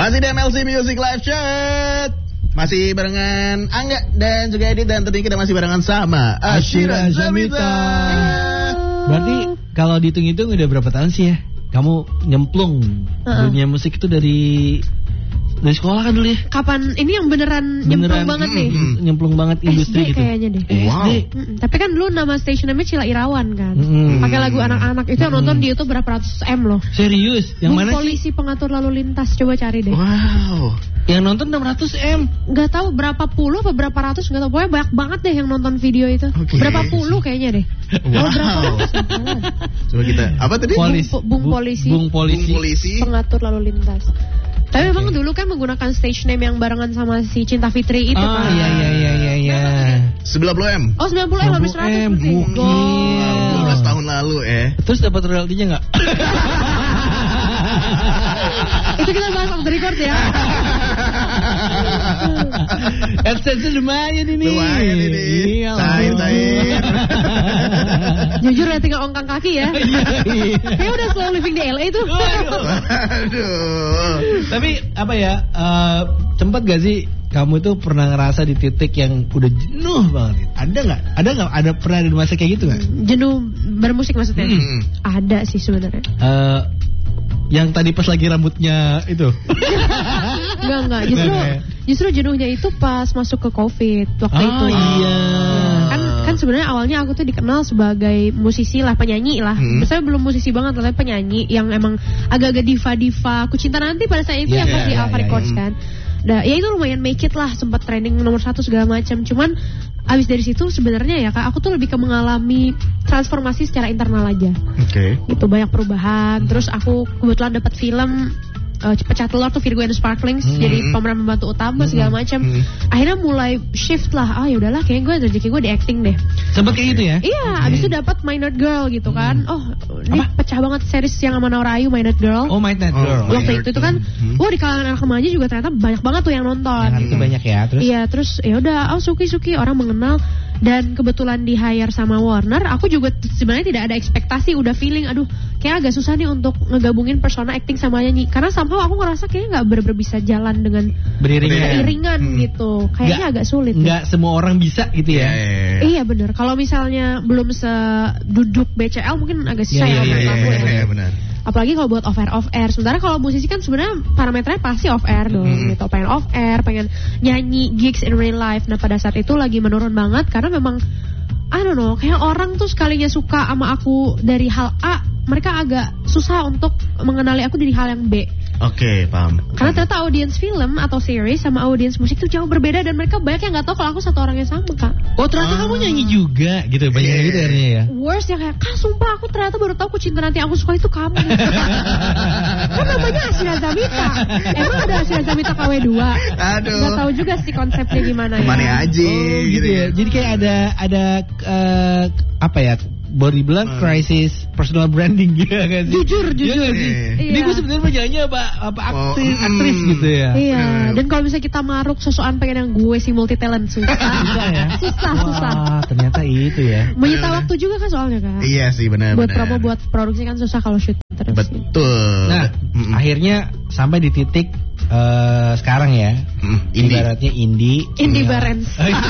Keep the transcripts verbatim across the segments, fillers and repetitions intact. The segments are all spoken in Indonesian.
Masih di M L C Music Live Chat. Masih barengan Angga dan juga Edit. Dan tadi kita masih barengan sama Ashira Zamita. Berarti kalau dihitung-hitung udah berapa tahun sih ya kamu nyemplung uh-uh. dunia musik itu dari dari sekolah kan dulu ya? Kapan ini yang beneran, beneran nyemplung banget mm, nih? Mm, nyemplung banget industri S D gitu. Kayaknya deh. Wow. S D. Mm, tapi kan dulu nama station namanya Cila Irawan kan. Mm. Pakai lagu anak-anak itu yang mm. nonton di YouTube berapa ratus M loh. Serius? Yang Bung mana polisi sih? Pengatur lalu lintas, coba cari deh. Wow. Yang nonton enam ratus M. Gak tahu berapa puluh atau berapa ratus, gak tahu. Pokoknya banyak banget deh yang nonton video itu. Okay. Berapa puluh kayaknya deh. Wow. Oh, berapa ratus? Coba kita apa tadi? Polis. Bung, bung polisi. Bung polisi. Bung polisi. Pengatur lalu lintas. Tapi okay. memang dulu kan menggunakan stage name yang barengan sama si Cinta Fitri itu oh, kan. Oh iya iya iya iya iya. sembilan puluh M. Oh sembilan puluh M habis seratus M. dua belas tahun lalu eh. Terus dapat royaltinya enggak? Itu kita bahas off the record ya. AdSense lumayan ini. Lumayan ini. Iya. Cair cair. Jujur ya tinggal ongkang kaki ya. Kayak udah slow living di L A tuh. Aduh. Tapi apa ya? Uh, sempat gak sih kamu tuh pernah ngerasa di titik yang udah jenuh banget? Ada nggak? Ada nggak? Ada pernah di masa kayak gitu nggak? Jenuh bermusik maksudnya? Hmm. Ada sih sebenarnya. Uh, yang tadi pas lagi rambutnya itu. Enggak enggak. Justru justru jenuhnya itu pas masuk ke COVID waktu oh, itu. Iya. Kan kan sebenarnya awalnya aku tuh dikenal sebagai musisi lah, penyanyi lah. Hmm. Saya belum musisi banget, tapi penyanyi yang emang agak-agak diva-diva. Aku cinta nanti pada saat itu yeah, yang pas yeah, di Alpha yeah, Records yeah. kan. Nah, ya itu lumayan make it lah, sempat trending nomor satu segala macam. Cuman abis dari situ sebenarnya ya kak, aku tuh lebih ke mengalami transformasi secara internal aja. Oke. Okay. Itu banyak perubahan. Terus aku kebetulan dapat film uh, Pecah Telur tuh Virgo and the Sparklings, hmm. jadi pemeran pembantu utama segala macam. Hmm. Akhirnya mulai shift lah. Ah ya udahlah, kayaknya gue rezeki gue di acting deh. Sempat kayak gitu ya? Iya. Hmm. Abis itu dapat My Nerd Girl gitu kan. Hmm. Oh ini apa? Pecah banget series yang sama Naura Ayu, My Nerd Girl. Oh My Nerd Girl. Oh, waktu itu itu kan, hmm. oh di kalangan anak remaja juga ternyata banyak banget tuh yang nonton. Yang gitu. Banyak ya. Terus? Iya terus ya udah, oh suki-suki orang mengenal. Dan kebetulan di hire sama Warner, aku juga t- sebenarnya tidak ada ekspektasi, udah feeling, aduh, kayak agak susah nih untuk ngegabungin persona acting sama nyanyi. Karena somehow aku ngerasa kayaknya nggak bener-bener bisa jalan dengan beriringan, beriringan hmm. gitu. Kayaknya agak sulit. Nggak ya. Semua orang bisa gitu ya. Yeah, yeah, yeah. Iya bener. Kalau misalnya belum seduduk B C L mungkin agak susah yeah, ya. Iya yeah, yeah, yeah, benar. Apalagi kalau buat off air off air. Sementara kalau musisi kan sebenarnya parameternya pasti off air dong. Mm. Gitu. Pengen off air, pengen nyanyi gigs in real life. Nah pada saat itu lagi menurun banget karena memang I don't know, kayak orang tuh sekalinya suka sama aku dari hal A, mereka agak susah untuk mengenali aku dari hal yang B. Oke, okay, paham. Karena ternyata audiens film atau series sama audiens musik tuh jauh berbeda dan mereka banyak yang nggak tahu kalau aku satu orang yang sama kak. Oh ternyata ah. kamu nyanyi juga gitu, banyak yeah. gitu akhirnya ya. Worst yang kayak, kak sumpah aku ternyata baru tahu Ku Cinta Nanti Aku Suka itu kamu. Kan namanya Ashira Zamita. Emang ada Ashira Zamita K W dua? Aduh. Gak tahu juga sih konsepnya gimana ya. Kemana aja oh, gitu ya. Jadi kayak ada ada uh, apa ya? Boleh bilang hmm. crisis personal branding gitu kan sih. Jujur, jujur. Ya, sih? Iya. Ini gue sebenarnya penyanyi apa apa aktris, oh, aktris mm. gitu ya. Iya. Hmm. Dan kalau misalnya kita maruk sosokan pengen yang gue sih multi talent susah. Susah ya. Susah, Wah, susah. Ternyata itu ya. Menyita waktu juga kan soalnya kan. Iya sih benar. Buat benar. promo, buat produksi kan susah kalau shoot terus. Betul. Nah, mm-mm. akhirnya sampai di titik uh, sekarang ya. Mm, indie. Ibaratnya indie. Indie barens.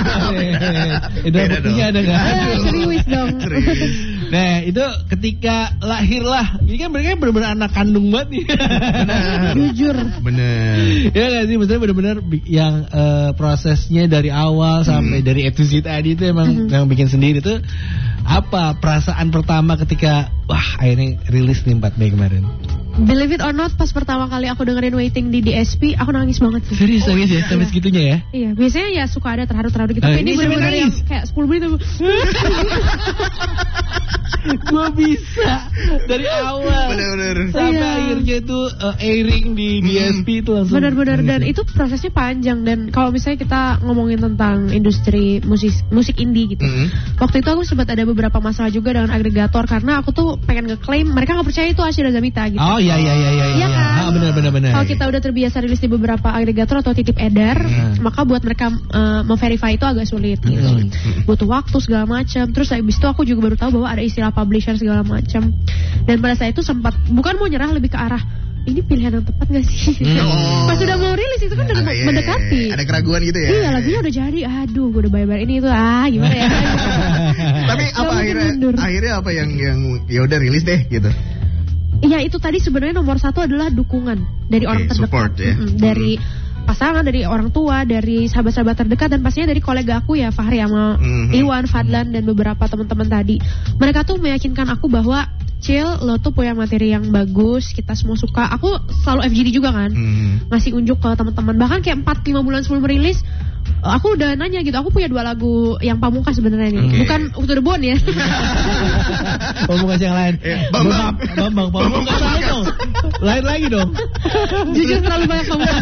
Itu buktinya ada nggak? Serius dong. Nah itu ketika lahirlah, ini kan mereka benar-benar anak kandung banget nih. Benar. Jujur. Benar. Ya nggak sih, maksudnya benar-benar yang uh, prosesnya dari awal hmm. sampai dari A to Z tadi itu emang hmm. yang bikin sendiri tuh. Apa perasaan pertama ketika wah akhirnya rilis nih empat Mei kemarin? Believe it or not, pas pertama kali aku dengerin Waiting di D S P, aku nangis banget sih. Serius nangis oh, ya, sampai segitunya ya? Iya, biasanya ya suka ada terharu-terharu gitu. Nah, tapi ini ini benar-benar yang kayak sepuluh menit aku. Gua bisa dari awal bener-bener sampai iya. akhirnya itu uh, airing di D S P itu langsung. Benar-benar dan itu prosesnya panjang dan kalau misalnya kita ngomongin tentang industri musik musik indie gitu. Mm-hmm. Waktu itu aku sempat ada beberapa masalah juga dengan agregator karena aku tuh pengen ngeklaim mereka nggak percaya itu Ashira Zamita gitu. Oh iya iya iya iya. Iya kan? Ah, benar benar benar. Kalau kita udah terbiasa rilis di beberapa agregator atau titip edar, hmm. maka buat mereka uh, memverify itu agak sulit gitu. Hmm. Butuh waktu segala macam. Terus habis itu aku juga baru tahu bahwa ada istilah publisher segala macam. Dan pada saat itu sempat bukan mau nyerah, lebih ke arah ini pilihan yang tepat gak sih? Oh. Pas udah mau rilis itu kan udah Ah, iya, mendekati. Ada keraguan gitu ya? Iya, lagunya udah jadi. Aduh, gue udah bayar-bayar ini itu. Ah, gimana ya? Tapi apa Gak akhirnya? mundur. Akhirnya apa yang yang ya udah rilis deh gitu. Iya, itu tadi sebenarnya nomor satu adalah dukungan dari Oke, orang terdekat. support ya. Mm-mm, dari pasangan, dari orang tua, dari sahabat-sahabat terdekat, dan pastinya dari kolega aku ya, Fahri sama Mhm. Iwan, Fadlan, dan beberapa teman-teman tadi. Mereka tuh meyakinkan aku bahwa Cil, lo tuh punya materi yang bagus, kita semua suka. Aku selalu F G D juga kan, Hmm. ngasih unjuk ke teman-teman. Bahkan kayak empat lima bulan sebelum rilis, aku udah nanya gitu. Aku punya dua lagu yang pamungkas sebenarnya nih, Okay. bukan Up to the Bone ya. Pamungkas yang lain. Eh, Bambang. Bambang, Pamungkas lain dong. Lain lagi dong. Jujur terlalu banyak pamungkas.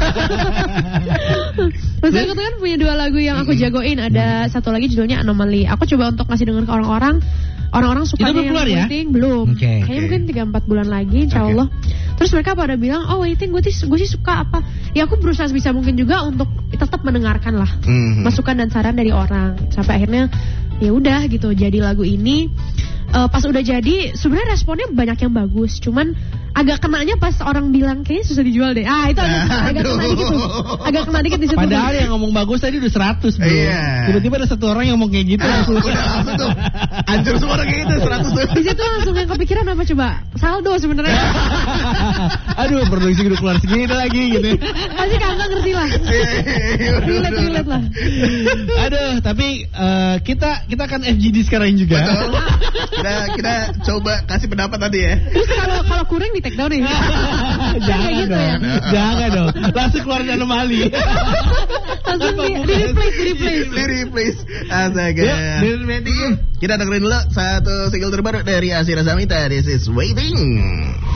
Terus aku tuh kan punya dua lagu yang aku jagoin. Ada satu lagi judulnya Anomaly. Aku coba untuk ngasih denger ke orang-orang. Orang-orang sukanya belum yang keluar ya? Waiting belum. Okay. Kayaknya Okay. mungkin tiga empat bulan lagi insya Okay. Allah. Terus mereka pada bilang, "Oh, Waiting gue sih gue sih suka apa?" Ya aku berusaha sebisa mungkin juga untuk tetap mendengarkan lah Mhm. masukan dan saran dari orang. Sampai akhirnya ya udah gitu jadi lagu ini. Uh, pas udah jadi sebenarnya responnya banyak yang bagus, cuman agak kenanya pas orang bilang kayaknya susah dijual deh. Ah, itu agak, agak kena dikit tuh. Agak kena dikit di situ. Padahal yang ngomong bagus tadi udah seratus bro. Iya. Tiba-tiba ada satu orang yang ngomong kayak gitu langsung. Udah langsung tuh. Hancur semua orang kayak gitu seratus tuh. Di situ langsung yang kepikiran apa coba? Saldo sebenarnya. Aduh, produksi udah keluar segini lagi gitu. Pasti kakak ngerti lah. Relate, relate lah. Aduh, tapi uh, kita kita akan F G D sekarang juga. Betul. Kita kita coba kasih pendapat tadi ya. Terus kalau kalau kurang di take down nih. Jangan gitu dong, ya. jangan dong. Langsung keluarin anomali. Langsung di, di replace, di replace. Di replace. Astaga. Yuk, dengerin Waiting. Kita dengerin dulu satu single terbaru dari Asyira Samita. This is Waiting.